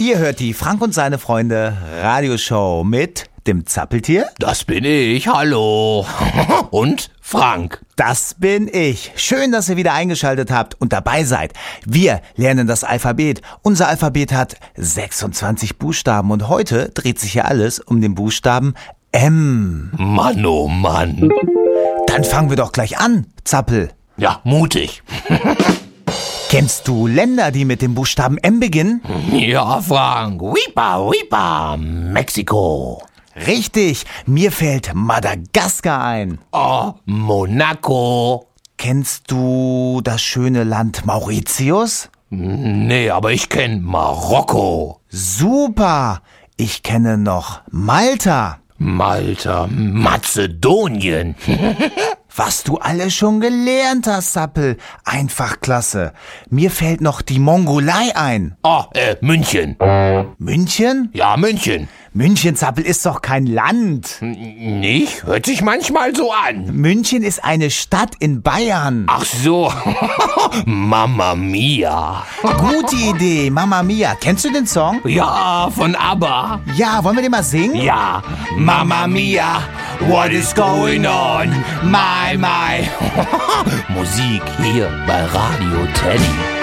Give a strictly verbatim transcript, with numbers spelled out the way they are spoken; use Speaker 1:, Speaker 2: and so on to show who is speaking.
Speaker 1: Ihr hört die Frank und seine Freunde Radioshow mit dem Zappeltier.
Speaker 2: Das bin ich, hallo. Und Frank.
Speaker 1: Das bin ich. Schön, dass ihr wieder eingeschaltet habt und dabei seid. Wir lernen das Alphabet. Unser Alphabet hat sechsundzwanzig Buchstaben und heute dreht sich ja alles um den Buchstaben M.
Speaker 2: Mann, oh Mann.
Speaker 1: Dann fangen wir doch gleich an, Zappel.
Speaker 2: Ja, mutig.
Speaker 1: Kennst du Länder, die mit dem Buchstaben M beginnen?
Speaker 2: Ja, Frank. Wipa, wipa, Mexiko.
Speaker 1: Richtig, mir fällt Madagaskar ein.
Speaker 2: Oh, Monaco.
Speaker 1: Kennst du das schöne Land Mauritius?
Speaker 2: Nee, aber ich kenn Marokko.
Speaker 1: Super, ich kenne noch Malta.
Speaker 2: Malta, Mazedonien.
Speaker 1: Was du alles schon gelernt hast, Zappel. Einfach klasse. Mir fällt noch die Mongolei ein.
Speaker 2: Oh, äh, München.
Speaker 1: München?
Speaker 2: Ja, München.
Speaker 1: München, Zappel, ist doch kein Land.
Speaker 2: Nicht? Hört sich manchmal so an.
Speaker 1: München ist eine Stadt in Bayern.
Speaker 2: Ach so. Mamma Mia.
Speaker 1: Gute Idee, Mamma Mia. Kennst du den Song?
Speaker 2: Ja, von ABBA.
Speaker 1: Ja, wollen wir den mal singen?
Speaker 2: Ja. Mamma Mia, what is going on? My, my. Musik hier bei Radio Teddy.